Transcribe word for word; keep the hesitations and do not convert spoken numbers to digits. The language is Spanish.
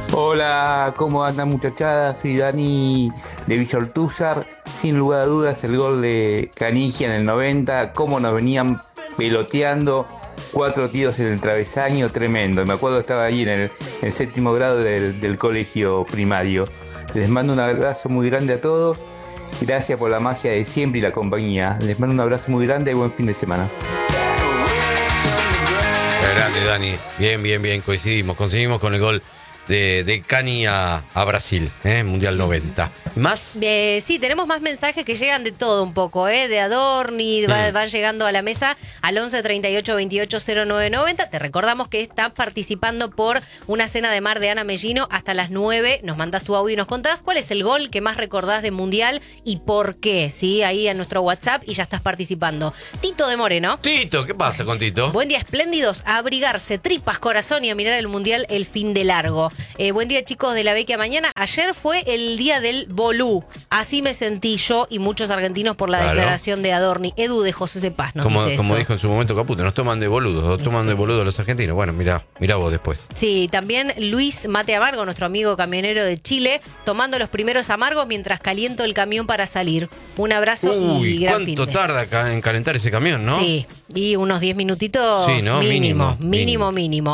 Hola, ¿cómo andan muchachada? Soy Dani de Villa Ortúzar. Sin lugar a dudas el gol de Canigia en el noventa, cómo nos venían peloteando, cuatro tiros en el travesaño, tremendo. Me acuerdo que estaba ahí en el, en el séptimo grado del, del colegio primario. Les mando un abrazo muy grande a todos. Gracias por la magia de siempre y la compañía. Les mando un abrazo muy grande y buen fin de semana. Grande, Dani. Bien, bien, bien. Coincidimos. Conseguimos con el gol de, de Cani a, a Brasil, ¿eh? Mundial noventa. ¿Más? Eh, sí, tenemos más mensajes que llegan de todo un poco, ¿eh? De Adorni, mm. van, van llegando a la mesa al once treinta y ocho veintiocho cero nueve noventa. Te recordamos que estás participando por una cena de mar de Ana Mellino hasta las nueve. Nos mandás tu audio y nos contás cuál es el gol que más recordás de Mundial y por qué, ¿sí? Ahí en nuestro WhatsApp y ya estás participando. Tito de Moreno. Tito, ¿qué pasa con Tito? Buen día, espléndidos, a abrigarse, tripas, corazón y a mirar el Mundial el fin de largo. Eh, buen día, chicos de la Vecchia Mañana. Ayer fue el día del Bolú. Así me sentí yo y muchos argentinos por la claro. declaración de Adorni. Edu de José Cepaz nos como, dice como esto. dijo en su momento Caputo, nos toman de boludos, nos toman sí. de boludos los argentinos. Bueno, mira, mira vos después. Sí, también Luis Mate Amargo, nuestro amigo camionero de Chile, tomando los primeros amargos mientras caliento el camión para salir. Un abrazo Uy, y gran ¿cuánto fin de. tarda en calentar ese camión, no? Sí, y unos diez minutitos sí, ¿no? mínimo, Mínimo, mínimo, mínimo. mínimo.